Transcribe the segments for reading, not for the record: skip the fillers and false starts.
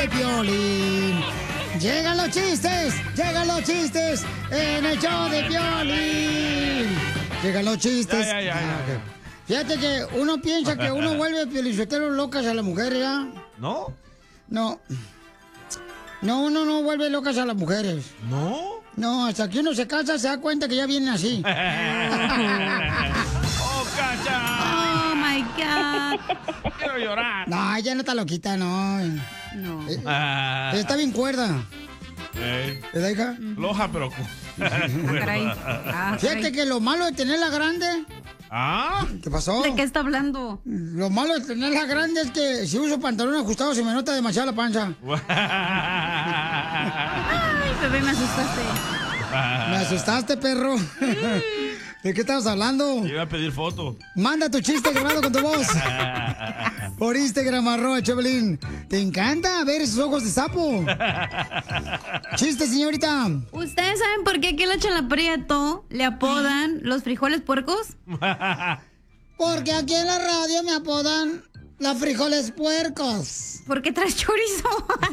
Piolín. Llegan los chistes en el show de Piolín. Llegan los chistes. Ya. Okay. Fíjate que uno piensa que uno vuelve piolichoteros locas a las mujeres, ¿ya? ¿No? No, uno no vuelve locas a las mujeres. ¿No? No, hasta que uno se casa se da cuenta que ya vienen así. ¡Oh, Cacha! Oh, my God. Quiero llorar. No, ella no está loquita, no. No. Está bien cuerda. ¿Verdad, hija? Loja, pero... Caray. Fíjate que lo malo de tenerla grande... ¿Ah? ¿Qué pasó? ¿De qué está hablando? Lo malo de tenerla grande es que si uso pantalón ajustado se me nota demasiado la panza. Ay, bebé, me asustaste. Me asustaste, perro. ¿De qué estabas hablando? Iba a pedir foto. Manda tu chiste grabado con tu voz. Por Instagram, @Choplin. ¿Te encanta ver esos ojos de sapo? Chiste, señorita. ¿Ustedes saben por qué aquí a la Chela Prieto le apodan los frijoles puercos? Porque aquí en la radio me apodan los frijoles puercos. ¿Por qué traes chorizo?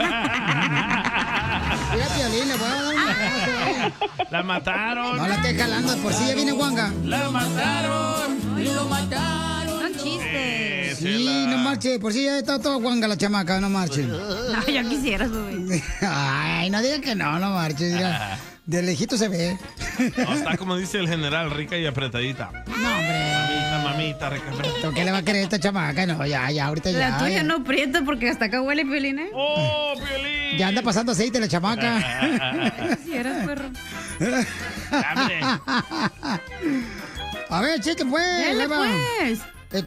Mira, Piolín, le voy a dar un abrazo. ¡La mataron! No la esté jalando, de por sí ya viene guanga. ¡La mataron! ¡Lo mataron! Son chistes. Sí, no marche, por si ya está toda guanga la chamaca, no marche. No, ya quisieras, bebé. Ay, no digan que no marche, mira. De lejito se ve. No, está como dice el general, rica y apretadita. No, hombre. Mamita, rica. ¿Qué le va a querer esta chamaca? No, ya, ahorita ya. La tuya ya. no prieta porque hasta acá huele, Piolín, ¿eh? ¡Oh, Piolín! Ya anda pasando aceite la chamaca. Quisieras, perro. ¡Hable! A ver, chiste, pues. Dale, ahí va. pues.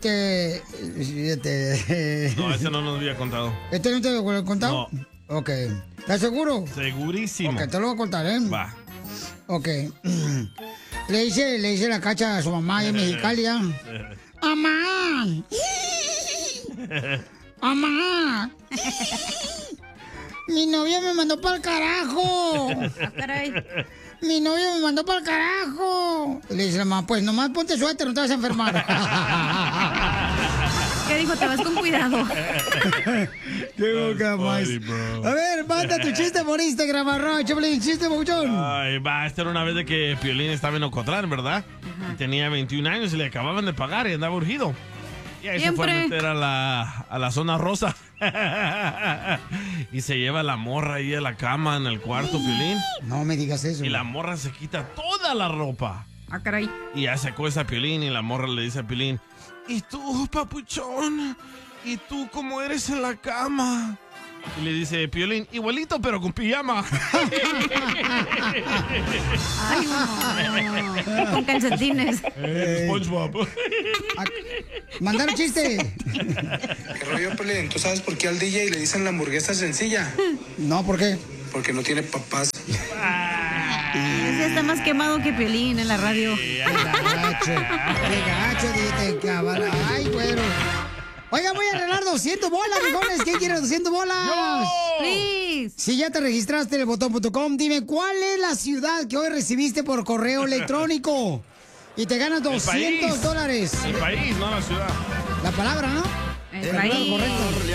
No, ese no nos había contado. ¿Este no te lo he contado? No. Ok. ¿Estás seguro? Segurísimo. Ok, te lo voy a contar, ¿eh? Va. Ok. Le dice la Cacha a su mamá en Mexicali, ¿ya? ¡Mamá! ¡Mamá! Mi novia me mandó para el carajo. Ah, caray. Mi novia me mandó para el carajo. Y le dice la mamá, pues nomás ponte suéter, no te vas a enfermar. ¿Qué dijo? Te vas con cuidado. Qué boca más. A ver, manda tu chiste por Instagram, @Choplin, chiste, bochón. Ay, va, esta era una vez de que Piolín estaba en Ocotlán, ¿verdad? Y tenía 21 años y le acababan de pagar y andaba urgido. Y ahí se fue a meter a la zona rosa. Y se lleva la morra ahí a la cama en el cuarto, Piolín. No me digas eso. Y la morra se quita toda la ropa. Ah, caray. Y ya se acuesta a Piolín y la morra le dice a Piolín, ¿y tú, papuchón? ¿Y tú cómo eres en la cama? Y le dice Piolín, igualito pero con pijama. Ay, no. Con calcetines. SpongeBob. Mandar chiste. ¿Qué rollo, Piolín? ¿Tú sabes por qué al DJ le dicen la hamburguesa sencilla? No, ¿por qué? Porque no tiene papás. Ese está más quemado que Piolín en la radio. Qué gacho, dijiste, cabrón. Ay, güero. Oiga, voy a regalar 200 bolas, mijones. ¿Quién quiere 200 bolas? Please. Si ya te registraste en elbotón.com, dime cuál es la ciudad que hoy recibiste por correo electrónico. Y te ganas $200. El país, no la ciudad. La palabra, ¿no? El país. Correcto.